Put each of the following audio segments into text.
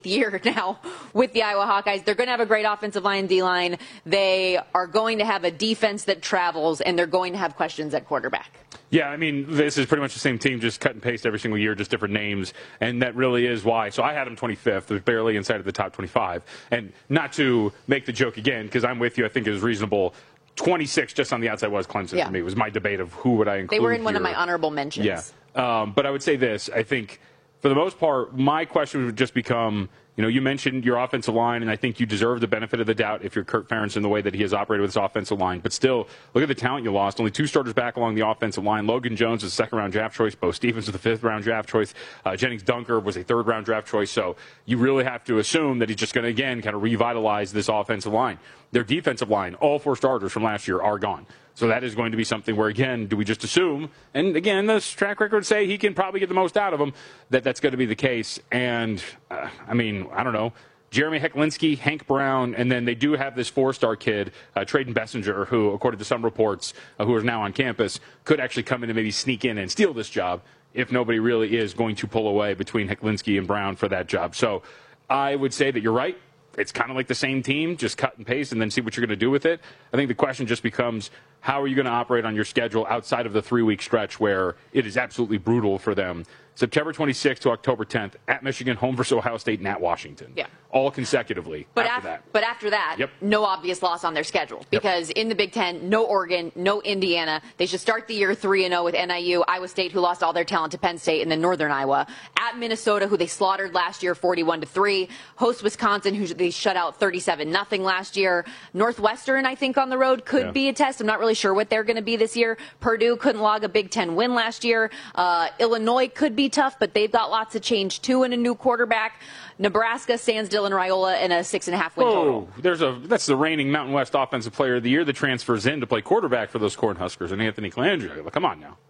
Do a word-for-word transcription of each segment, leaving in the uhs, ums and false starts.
year now with the Iowa Hawkeyes. They're going to have a great offensive line, D-line. They are going to have a defense that travels, and they're going to have questions at quarterback. Yeah, I mean, this is pretty much the same team, just cut and paste every single year, just different names, and that really is why. So I had them twenty-fifth. They're barely inside of the top twenty-five. And not to make the joke again, because I'm with you, I think it was reasonable. twenty-six just on the outside was Clemson yeah. for me. It was my debate of who would I include. They were in here. one of my honorable mentions. Yeah. Um, but I would say this. I think, for the most part, my question would just become, you know, you mentioned your offensive line, and I think you deserve the benefit of the doubt if you're Kirk Ferentz in the way that he has operated with his offensive line. But still, look at the talent you lost. Only two starters back along the offensive line. Logan Jones is a second-round draft choice. Bo Stevens was the fifth-round draft choice. Uh, Jennings Dunker was a third-round draft choice. So you really have to assume that he's just going to, again, kind of revitalize this offensive line. Their defensive line, all four starters from last year, are gone. So that is going to be something where, again, do we just assume, and again, the track record say he can probably get the most out of them, that that's going to be the case. And, uh, I mean, I don't know. Jeremy Hecklinski, Hank Brown, and then they do have this four-star kid, uh, Traden Bessinger, who, according to some reports, uh, who is now on campus, could actually come in and maybe sneak in and steal this job if nobody really is going to pull away between Hecklinski and Brown for that job. So I would say that you're right. It's kind of like the same team, just cut and paste and then see what you're going to do with it. I think the question just becomes, how are you going to operate on your schedule outside of the three-week stretch where it is absolutely brutal for them? September twenty-sixth to October tenth, at Michigan, home versus Ohio State, and at Washington. Yeah. All consecutively but after af- that. But after that, yep. no obvious loss on their schedule. Because yep. in the Big Ten, no Oregon, no Indiana. They should start the year three and oh with N I U, Iowa State, who lost all their talent to Penn State, and then Northern Iowa. At Minnesota, who they slaughtered last year forty-one to three. Host Wisconsin, who they shut out thirty-seven nothing last year. Northwestern, I think, on the road could yeah. be a test. I'm not really sure what they're going to be this year. Purdue couldn't log a Big Ten win last year. Uh, Illinois could be tough, but they've got lots of change, too, and a new quarterback. Nebraska stands Dylan Raiola in a six and a half win Whoa, total. There's a that's the reigning Mountain West Offensive Player of the Year that transfers in to play quarterback for those Cornhuskers, and Anthony Colandrea. Come on now.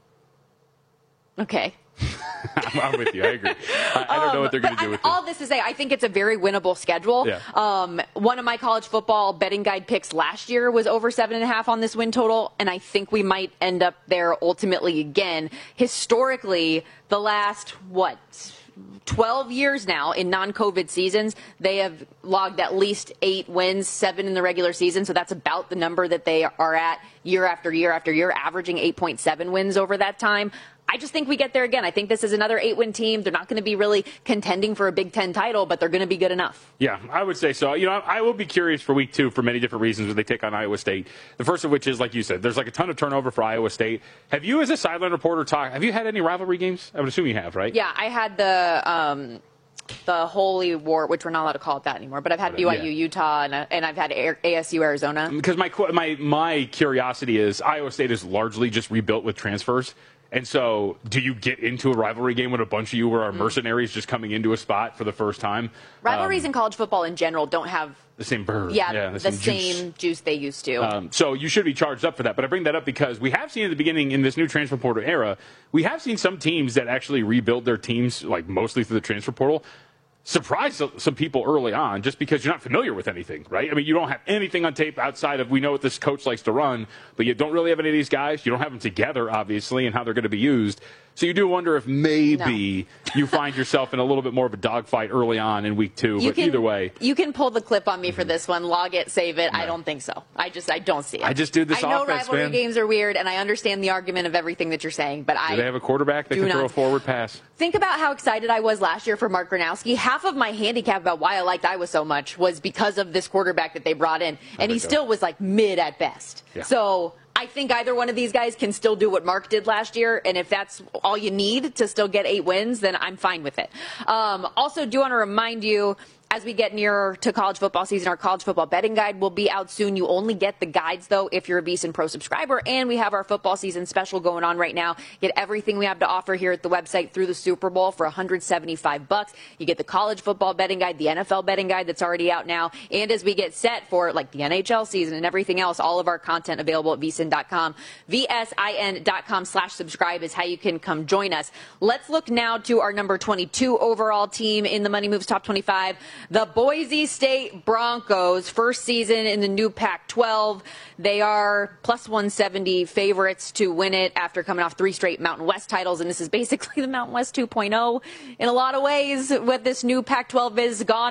Okay. I'm, I'm with you. I agree. I, I don't um, know what they're going to do with it. All this to say, I think it's a very winnable schedule. Yeah. Um, one of my college football betting guide picks last year was over seven and a half on this win total, and I think we might end up there ultimately again. Historically, the last, what, twelve years now in non-COVID seasons, they have logged at least eight wins, seven in the regular season. So that's about the number that they are at year after year after year, averaging eight point seven wins over that time. I just think we get there again. I think this is another eight-win team. They're not going to be really contending for a Big Ten title, but they're going to be good enough. Yeah, I would say so. You know, I will be curious for week two for many different reasons when they take on Iowa State. The first of which is, like you said, there's like a ton of turnover for Iowa State. Have you, as a sideline reporter, talk? Have you had any rivalry games? I would assume you have, right? Yeah, I had the um, the Holy War, which we're not allowed to call it that anymore. But I've had B Y U, yeah. Utah, and, and I've had A S U, Arizona. Because my my my curiosity is Iowa State is largely just rebuilt with transfers. And so, do you get into a rivalry game when a bunch of you are mercenaries just coming into a spot for the first time? Rivalries um, in college football in general don't have the same bird. Yeah, yeah the, the, same, same juice. juice they used to. Um, so you should be charged up for that. But I bring that up because we have seen at the beginning in this new transfer portal era, we have seen some teams that actually rebuild their teams, like mostly through the transfer portal, surprise some people early on just because you're not familiar with anything, right? I mean, you don't have anything on tape outside of we know what this coach likes to run, but you don't really have any of these guys. You don't have them together, obviously, and how they're going to be used. So you do wonder if maybe no. you find yourself in a little bit more of a dogfight early on in week two. You but can, either way. You can pull the clip on me mm-hmm. for this one, log it, save it. No. I don't think so. I just I don't see it. I just do this I know offense, rivalry man. games are weird, and I understand the argument of everything that you're saying, but do I they have a quarterback that can not. throw a forward pass? Think about how excited I was last year for Mark Gronowski. Half of my handicap about why I liked Iowa so much was because of this quarterback that they brought in, and he still was like mid at best. Yeah. So I think either one of these guys can still do what Mark did last year, and if that's all you need to still get eight wins, then I'm fine with it. Um, also, do want to remind you, as we get nearer to college football season, our college football betting guide will be out soon. You only get the guides, though, if you're a VSiN Pro subscriber. And we have our football season special going on right now. Get everything we have to offer here at the website through the Super Bowl for one hundred seventy-five bucks. You get the college football betting guide, the N F L betting guide that's already out now. And as we get set for like the N H L season and everything else, all of our content available at V S I N dot com. V S I N dot com slash subscribe is how you can come join us. Let's look now to our number twenty-two overall team in the Money Moves Top twenty-five. the Boise State Broncos, first season in the new Pac twelve. They are plus one seventy favorites to win it after coming off three straight Mountain West titles, and this is basically the Mountain West two point oh in a lot of ways. What this new Pac twelve is gone